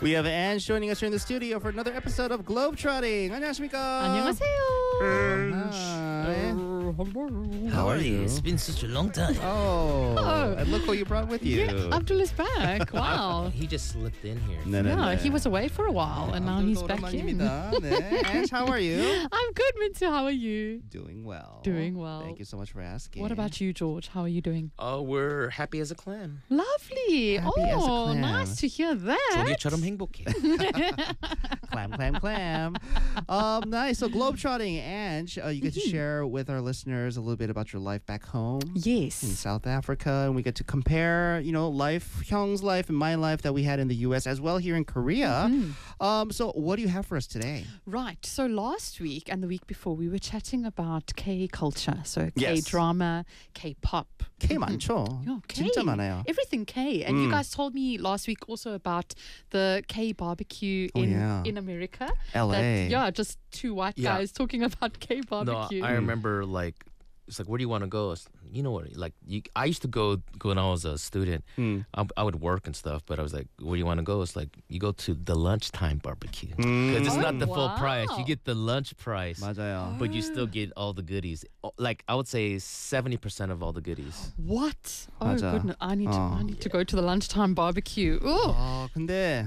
We have Ange joining us here in the studio for another episode of Globetrotting. 안녕하십니까? 안녕하세요. Hi. How are you? It's been such a long time. Oh, and look who you brought with you. Yeah, Abdul is back. Wow. He just slipped in here. Yeah, he was away for a while and now he's back in. 네. Ange, how are you? I'm good, Mintu. How are you? Doing well. Doing well. Thank you so much for asking. What about you, George? How are you doing? We're happy as a clam. Lovely. Happy as a clam. Nice to hear that. 조개처럼 행복해. Clam. Nice. So Globetrotting, Ange, you get to share with our listeners a little bit about your life back home. Yes. In South Africa, and we get to compare, life, Hyung's life and my life that we had in the U.S. as well here in Korea. So what do you have for us today? Right. So last week and the week before, we were chatting about K culture. So Yes. K-drama, K-pop. K 많죠. Yeah, K. 진짜 많아요. Everything K. And you guys told me last week also about the K barbecue in America. LA. Just two white Yeah. guys talking about K No, barbecue. I remember it's like, where do you want to go? You know what? I used to go when I was a student. I would work and stuff, but I was like, where do you want to go? It's like, you go to the lunchtime barbecue. Because it's not the full price. You get the lunch price. 맞아요. But you still get all the goodies. Like, I would say 70% of all the goodies. What? Oh 맞아. goodness! I need to go to the lunchtime barbecue. Oh, 근데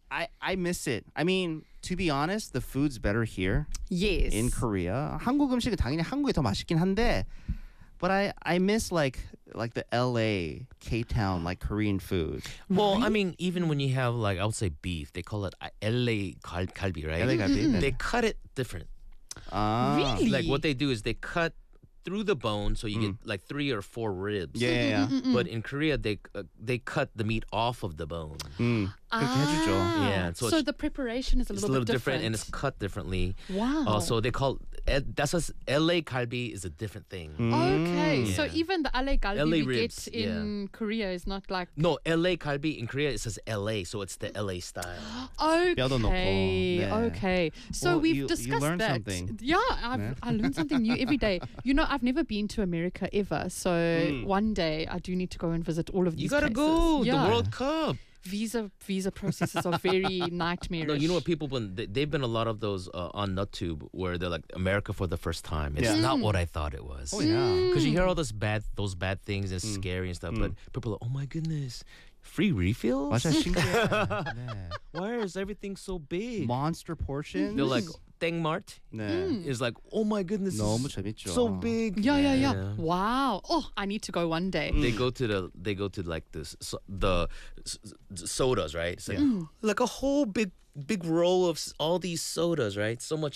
I miss it. I mean, to be honest, the food's better here yes. in Korea. 한국 음식은 당연히 한국이 더 맛있긴 한데, but I miss like the LA, K-town, like Korean food. Well, I mean, even when you have, I would say beef, they call it LA galbi, right? LA 갈비. They cut it different. Really? Like, what they do is they cut through the bone, so you get 3 or 4 ribs. Yeah. But in Korea, they cut the meat off of the bone. 그렇게 해주죠. Yeah, So the preparation is a It's little a little bit different and it's cut differently. Wow. So they call that's what LA galbi is a different thing. Okay, Yeah. so even the LA galbi LA we ribs, get in Korea is not like No, LA galbi in Korea it says LA, so it's the LA style. 뼈도 넣고, 네. Okay. So Well, we've you discussed learned that. something. Yeah, I learned something new every day. I've never been to America ever, so one day I do need to go and visit all of these You gotta places. go Yeah. the World Cup. Visa processes are very nightmarish. No, you know what people they've been a lot of those on NutTube where they're like America for the first time. It's not what I thought it was. Oh yeah. Because you hear all those bad things and it's scary and stuff, but people are like, oh my goodness, free refills? 맞아, 신기해. 네. Why is everything so big? Monster portions. They're like, Teng Mart 네. is like, oh my goodness, 너무 this is 재밌죠. so big. Yeah. Wow. Oh, I need to go one day. They go to like this the sodas, right? It's like, like a whole big roll of all these sodas, right? So much